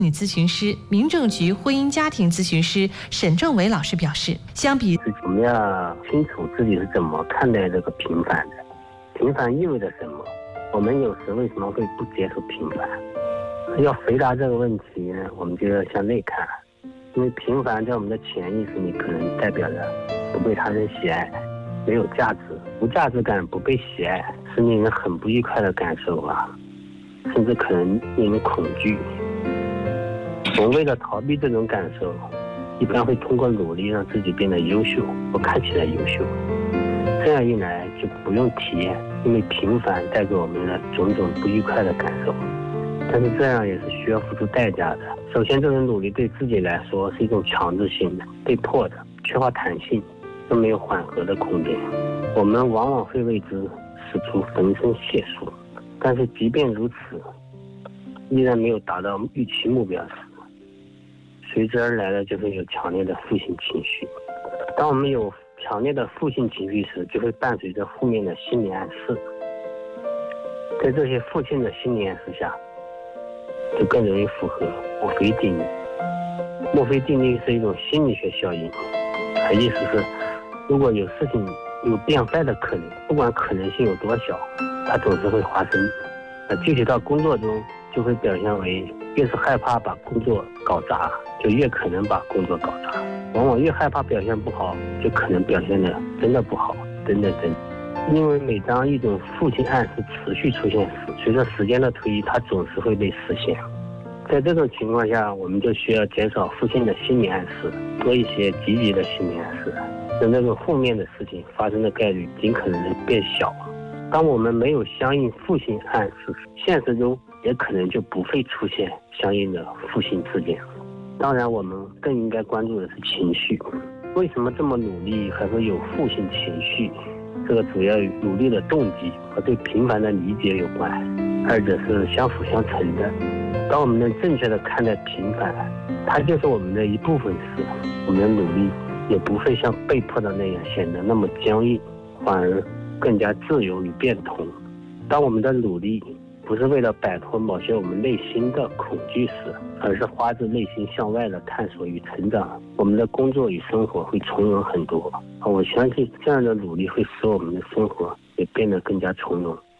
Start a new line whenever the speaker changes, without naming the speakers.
女咨询师、民政局婚姻家庭咨询师沈正伟老师表示，相比
我们要清楚自己是怎么看待这个平凡的，平凡意味着什么？我们有时为什么会不接受平凡？要回答这个问题呢，我们就要向内看，因为平凡在我们的潜意识里可能代表着不被他人喜爱，没有价值，无价值感，不被喜爱，是令人很不愉快的感受啊，甚至可能令人恐惧。我们为了逃避这种感受，一般会通过努力让自己变得优秀，或看起来优秀。这样一来就不用体验因为平凡带给我们的种种不愉快的感受。但是这样也是需要付出代价的。首先，这种努力对自己来说是一种强制性的、被迫的，缺乏弹性，更没有缓和的空间。我们往往会为之使出浑身解数，但是即便如此，依然没有达到预期目标时，随之而来的就会有强烈的负性情绪。当我们有强烈的负性情绪时，就会伴随着负面的心理暗示。在这些负性的心理暗示下，就更容易符合墨菲定律。墨菲定律是一种心理学效应，它意思是，如果有事情有变坏的可能，不管可能性有多小，它总是会发生。具体到工作中，就会表现为越是害怕把工作搞砸，就越可能把工作搞砸。往往越害怕表现不好，就可能表现的真的不好，等等等。因为每当一种负性暗示持续出现时，随着时间的推移，它总是会被实现。在这种情况下，我们就需要减少负性的心理暗示，多一些积极的心理暗示，让那种负面的事情发生的概率尽可能的变小。当我们没有相应负性暗示，现实中也可能就不会出现相应的负性事件。当然，我们更应该关注的是情绪。为什么这么努力还会有负性情绪？这个主要与努力的动机和对平凡的理解有关，二者是相辅相成的。当我们能正确的看待平凡，它就是我们的一部分时，我们的努力也不会像被迫的那样显得那么僵硬，反而更加自由与变通。当我们的努力不是为了摆脱某些我们内心的恐惧时，而是发自内心向外的探索与成长，我们的工作与生活会从容很多。我相信这样的努力会使我们的生活也变得更加从容。